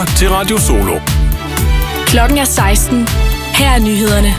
lytter til Radio Solo. Klokken er 16. Her er nyhederne.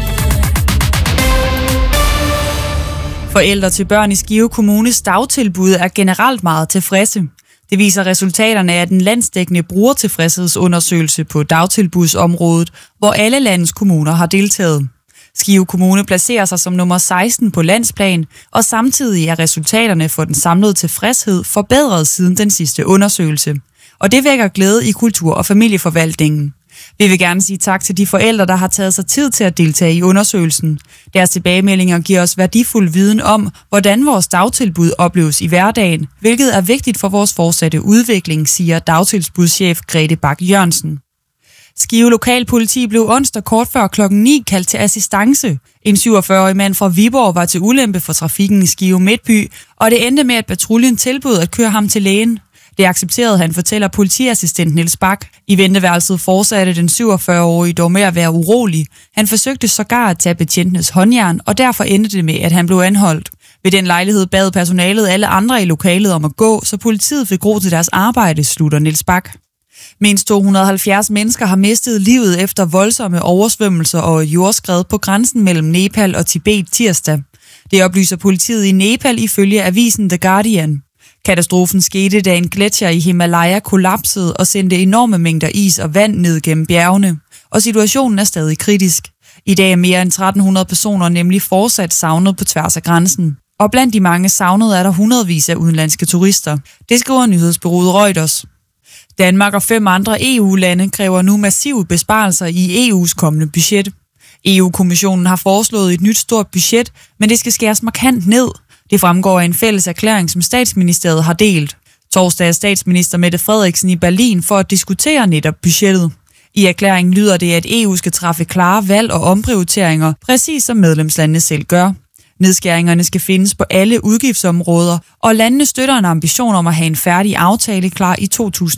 Forældre til børn i Skive Kommunes dagtilbud er generelt meget tilfredse. Det viser resultaterne af den landsdækkende brugertilfredshedsundersøgelse på dagtilbudsområdet, hvor alle landets kommuner har deltaget. Skive Kommune placerer sig som nummer 16 på landsplan, og samtidig er resultaterne for den samlede tilfredshed forbedret siden den sidste undersøgelse. Og det vækker glæde i kultur- og familieforvaltningen. Vi vil gerne sige tak til de forældre, der har taget sig tid til at deltage i undersøgelsen. Deres tilbagemeldinger giver os værdifuld viden om, hvordan vores dagtilbud opleves i hverdagen, hvilket er vigtigt for vores fortsatte udvikling, siger dagtilbudschef Grete Bak Jørgensen. Skive Lokalpoliti blev onsdag kort før klokken 9 kaldt til assistance. En 47-årig mand fra Viborg var til ulempe for trafikken i Skive Midtby, og det endte med, at patruljen tilbød at køre ham til lægen. Det accepterede han, fortæller politiassistent Niels Bak. I venteværelset fortsatte den 47-årige dog med at være urolig. Han forsøgte sågar at tage betjentenes håndjern, og derfor endte det med, at han blev anholdt. Ved den lejlighed bad personalet alle andre i lokalet om at gå, så politiet fik ro til deres arbejde, slutter Niels Bak. Mindst 270 mennesker har mistet livet efter voldsomme oversvømmelser og jordskred på grænsen mellem Nepal og Tibet tirsdag. Det oplyser politiet i Nepal ifølge avisen The Guardian. Katastrofen skete, da en gletsjer i Himalaya kollapsede og sendte enorme mængder is og vand ned gennem bjergene, og situationen er stadig kritisk. I dag er mere end 1300 personer nemlig fortsat savnet på tværs af grænsen. Og blandt de mange savnede er der hundredvis af udenlandske turister. Det skriver nyhedsbureauet Reuters. Danmark og 5 andre EU-lande kræver nu massive besparelser i EU's kommende budget. EU-kommissionen har foreslået et nyt stort budget, men det skal skæres markant ned. Det fremgår af en fælles erklæring, som statsministeriet har delt. Torsdag er statsminister Mette Frederiksen i Berlin for at diskutere netop budgettet. I erklæringen lyder det, at EU skal træffe klare valg og omprioriteringer, præcis som medlemslandene selv gør. Nedskæringerne skal findes på alle udgiftsområder, og landene støtter en ambition om at have en færdig aftale klar i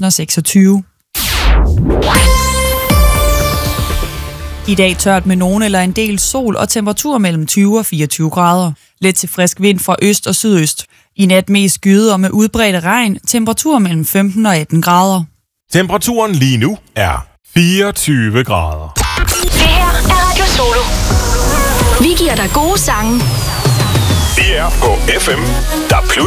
2026. I dag tørt med nogen eller en del sol og temperatur mellem 20 og 24 grader. Let til frisk vind fra øst og sydøst. I nat mest skyet og med udbredt regn, temperatur mellem 15 og 18 grader. Temperaturen lige nu er 24 grader. Det her er Radio Solo. Vi giver dig gode sange. Vi er på FM, der